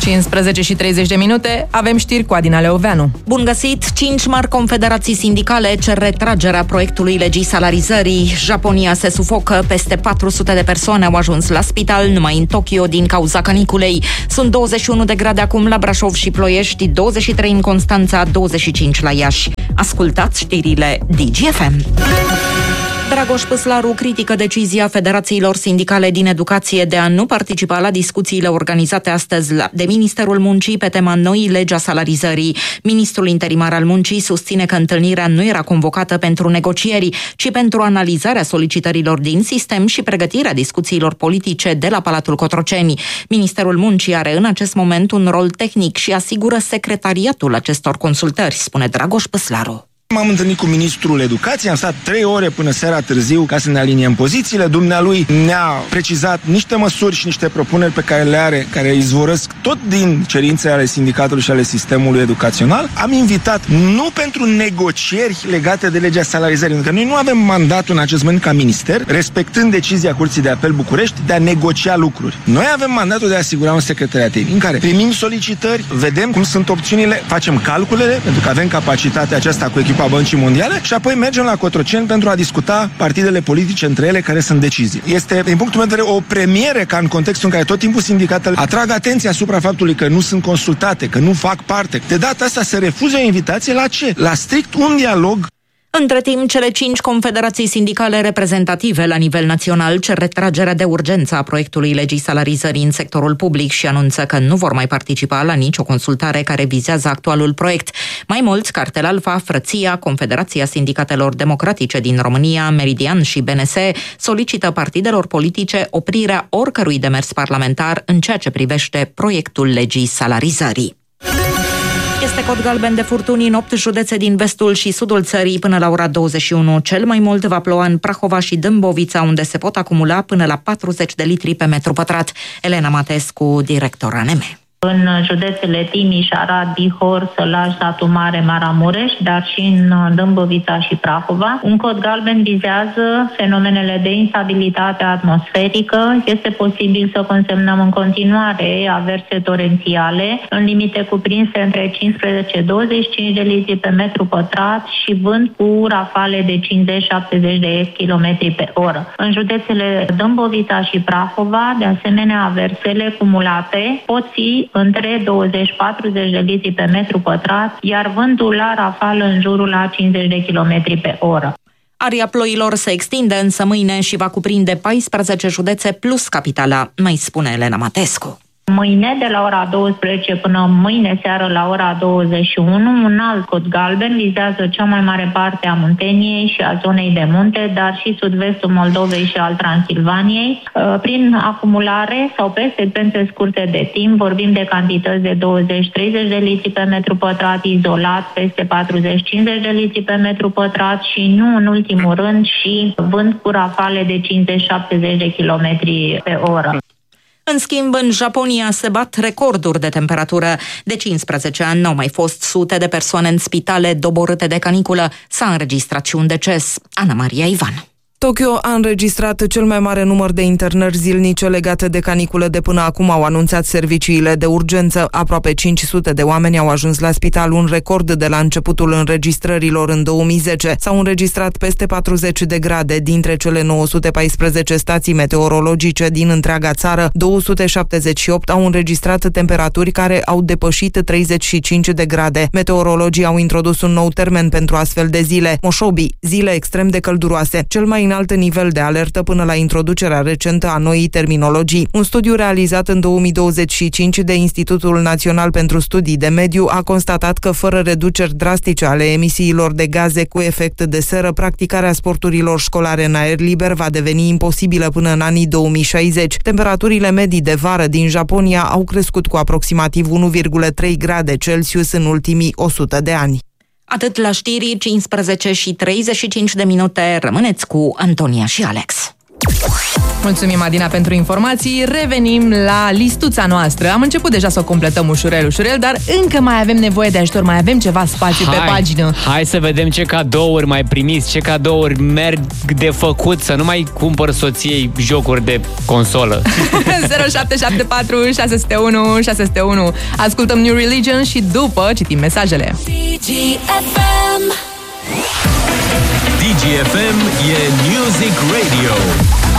15 și 30 de minute, avem știri cu Adina Leoveanu. Bun găsit! 5 mari confederații sindicale cer retragerea proiectului legii salarizării. Japonia se sufocă, peste 400 de persoane au ajuns la spital numai în Tokyo din cauza caniculei. Sunt 21 de grade acum la Brașov și Ploiești, 23 în Constanța, 25 la Iași. Ascultați știrile DGFM. Dragoș Păslaru critică decizia federațiilor sindicale din educație de a nu participa la discuțiile organizate astăzi de Ministerul Muncii pe tema noii legi a salarizării. Ministrul interimar al Muncii susține că întâlnirea nu era convocată pentru negocieri, ci pentru analizarea solicitărilor din sistem și pregătirea discuțiilor politice de la Palatul Cotroceni. Ministerul Muncii are în acest moment un rol tehnic și asigură secretariatul acestor consultări, spune Dragoș Păslaru. M-am întâlnit cu ministrul educației, am stat 3 ore până seara târziu ca să ne aliniem pozițiile. Dumnealui ne-a precizat niște măsuri și niște propuneri pe care le are, care izvorăsc tot din cerințele ale sindicatului și ale sistemului educațional. Am invitat nu pentru negocieri legate de legea salarizării, pentru că noi nu avem mandatul în acest moment ca minister, respectând decizia Curții de Apel București, de a negocia lucruri. Noi avem mandatul de a asigura un secretariat în care primim solicitări, vedem cum sunt opțiunile, facem calculele, pentru că avem capacitatea aceasta cu echipa Băncii Mondiale și apoi mergem la Cotroceni pentru a discuta partidele politice între ele care sunt decizii. Este, din punctul meu de vedere, o premiere ca în contextul în care tot timpul sindicatele atrag atenția asupra faptului că nu sunt consultate, că nu fac parte. De data asta se refuză o invitație la ce? La strict un dialog. Între timp, cele 5 confederații sindicale reprezentative la nivel național cer retragerea de urgență a proiectului legii salarizării în sectorul public și anunță că nu vor mai participa la nicio consultare care vizează actualul proiect. Mai mulți, Cartel Alfa, Frăția, Confederația Sindicatelor Democratice din România, Meridian și BNS, solicită partidelor politice oprirea oricărui demers parlamentar în ceea ce privește proiectul legii salarizării. Este cod galben de furtuni în 8 județe din vestul și sudul țării până la ora 21. Cel mai mult va ploua în Prahova și Dâmbovița, unde se pot acumula până la 40 de litri pe metru pătrat. Elena Matescu, director ANM. În județele Timiș, Arad, Bihor, Sălaj, Satu Mare, Maramureș, dar și în Dâmbovița și Prahova. Un cod galben vizează fenomenele de instabilitate atmosferică. Este posibil să consemnăm în continuare averse torențiale în limite cuprinse între 15-25 de litri pe metru pătrat și vânt cu rafale de 50-70 de km pe oră. În județele Dâmbovița și Prahova, de asemenea, aversele cumulate pot fi între 20-40 de litri pe metru pătrat, iar vântul la rafală în jurul la 50 de km pe oră. Aria ploilor se extinde însă mâine și va cuprinde 14 județe plus capitala, mai spune Elena Matescu. Mâine, de la ora 12 până mâine seară la ora 21, un alt cod galben vizează cea mai mare parte a Munteniei și a zonei de munte, dar și sud-vestul Moldovei și al Transilvaniei. Prin acumulare sau pe secvențe scurte de timp, vorbim de cantități de 20-30 de litri pe metru pătrat, izolat peste 40-50 de litri pe metru pătrat și nu în ultimul rând și vânt cu rafale de 50-70 de km pe oră. În schimb, în Japonia se bat recorduri de temperatură. De 15 ani n-au mai fost sute de persoane în spitale doborâte de caniculă. S-a înregistrat și un deces. Ana Maria Ivan. Tokyo a înregistrat cel mai mare număr de internări zilnice legate de caniculă de până acum, au anunțat serviciile de urgență. Aproape 500 de oameni au ajuns la spital, un record de la începutul înregistrărilor în 2010. S-au înregistrat peste 40 de grade. Dintre cele 914 stații meteorologice din întreaga țară, 278 au înregistrat temperaturi care au depășit 35 de grade. Meteorologii au introdus un nou termen pentru astfel de zile, Moshobi, zile extrem de călduroase, cel mai înalt nivel de alertă până la introducerea recentă a noii terminologii. Un studiu realizat în 2025 de Institutul Național pentru Studii de Mediu a constatat că fără reduceri drastice ale emisiilor de gaze cu efect de seră, practicarea sporturilor școlare în aer liber va deveni imposibilă până în anii 2060. Temperaturile medii de vară din Japonia au crescut cu aproximativ 1,3 grade Celsius în ultimii 100 de ani. Atât la știri, 15 și 35 de minute. Rămâneți cu Antonia și Alex. Mulțumim, Adina, pentru informații. Revenim la listuța noastră. Am început deja să o completăm ușurel, dar încă mai avem nevoie de ajutor, mai avem ceva spațiu pe pagină. Hai să vedem ce cadouri mai primiți, ce cadouri merg de făcut, să nu mai cumpăr soției jocuri de consolă. 0774 601 601. Ascultăm New Religion și după citim mesajele. DGFM e Music Radio.